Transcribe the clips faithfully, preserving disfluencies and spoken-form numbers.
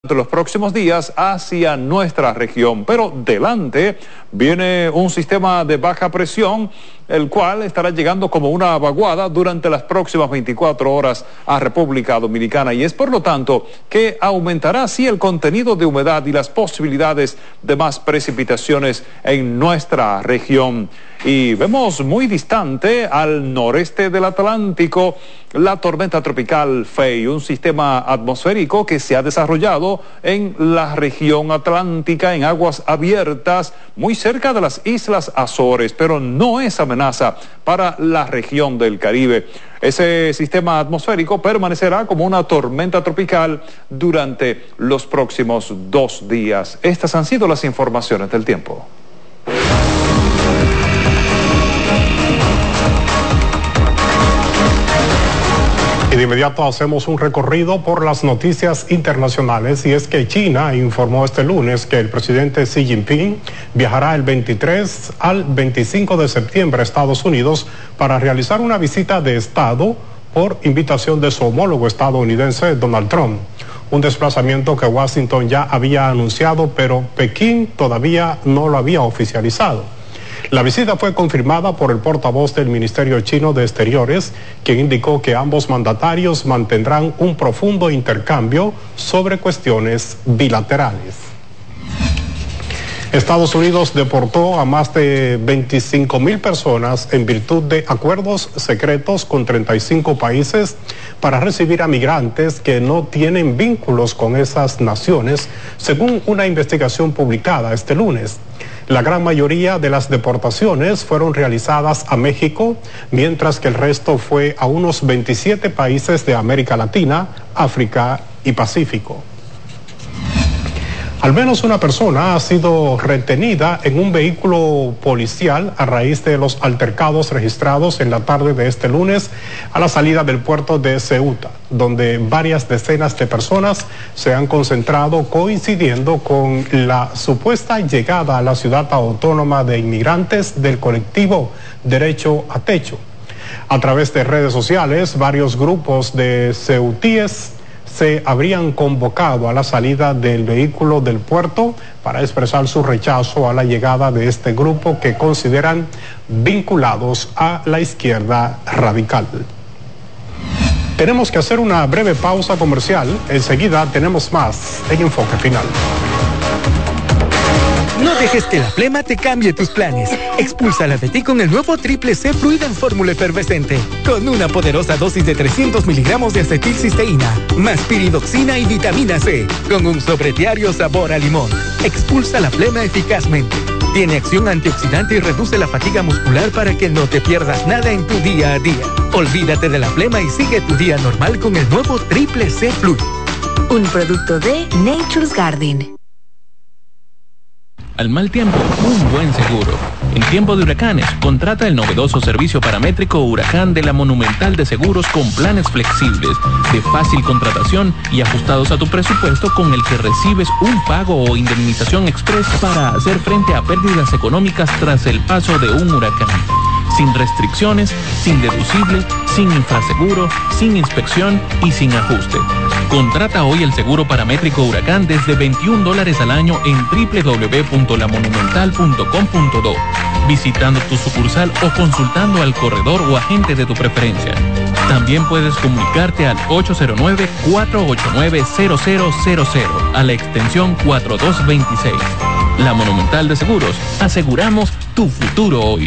los próximos días hacia nuestra región, pero delante viene un sistema de baja presión, el cual estará llegando como una vaguada durante las próximas veinticuatro horas a República Dominicana, y es por lo tanto que aumentará así el contenido de humedad y las posibilidades de más precipitaciones en nuestra región. Y vemos muy distante al noreste del Atlántico la tormenta tropical Fay, un sistema atmosférico que se ha desarrollado en la región atlántica en aguas abiertas muy cerca de las Islas Azores, pero no es amenaza para la región del Caribe. Ese sistema atmosférico permanecerá como una tormenta tropical durante los próximos dos días. Estas han sido las informaciones del tiempo. Y de inmediato hacemos un recorrido por las noticias internacionales, y es que China informó este lunes que el presidente Xi Jinping viajará el veintitrés al veinticinco de septiembre a Estados Unidos para realizar una visita de Estado por invitación de su homólogo estadounidense Donald Trump. Un desplazamiento que Washington ya había anunciado, pero Pekín todavía no lo había oficializado. La visita fue confirmada por el portavoz del Ministerio Chino de Exteriores, quien indicó que ambos mandatarios mantendrán un profundo intercambio sobre cuestiones bilaterales. Estados Unidos deportó a más de veinticinco mil personas en virtud de acuerdos secretos con treinta y cinco países para recibir a migrantes que no tienen vínculos con esas naciones, según una investigación publicada este lunes. La gran mayoría de las deportaciones fueron realizadas a México, mientras que el resto fue a unos veintisiete países de América Latina, África y Pacífico. Al menos una persona ha sido retenida en un vehículo policial a raíz de los altercados registrados en la tarde de este lunes a la salida del puerto de Ceuta, donde varias decenas de personas se han concentrado coincidiendo con la supuesta llegada a la ciudad autónoma de inmigrantes del colectivo Derecho a Techo. A través de redes sociales, varios grupos de ceutíes se habrían convocado a la salida del vehículo del puerto para expresar su rechazo a la llegada de este grupo que consideran vinculados a la izquierda radical. Tenemos que hacer una breve pausa comercial. Enseguida tenemos más en Enfoque Final. No dejes que la flema te cambie tus planes. Expúlsala de ti con el nuevo Triple C Fluid en fórmula efervescente, con una poderosa dosis de trescientos miligramos de acetilcisteína, más piridoxina y vitamina C, con un sobrediario sabor a limón. Expulsa la flema eficazmente. Tiene acción antioxidante y reduce la fatiga muscular para que no te pierdas nada en tu día a día. Olvídate de la flema y sigue tu día normal con el nuevo Triple C Fluid. Un producto de Nature's Garden. Al mal tiempo, un buen seguro. En tiempo de huracanes, contrata el novedoso servicio paramétrico Huracán de la Monumental de Seguros con planes flexibles, de fácil contratación y ajustados a tu presupuesto, con el que recibes un pago o indemnización express para hacer frente a pérdidas económicas tras el paso de un huracán. Sin restricciones, sin deducible, sin infraseguro, sin inspección y sin ajuste. Contrata hoy el seguro paramétrico Huracán desde veintiún dólares al año en doble u doble u doble u punto la monumental punto com punto do, visitando tu sucursal o consultando al corredor o agente de tu preferencia. También puedes comunicarte al ocho cero nueve, cuatro ocho nueve, cero cero cero cero a la extensión cuatro dos veintiséis. La Monumental de Seguros. Aseguramos tu futuro hoy.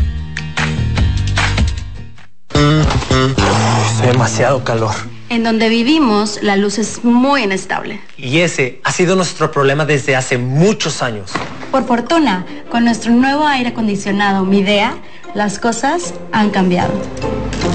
Hace demasiado calor. En donde vivimos, la luz es muy inestable. Y ese ha sido nuestro problema desde hace muchos años. Por fortuna, con nuestro nuevo aire acondicionado Midea, las cosas han cambiado.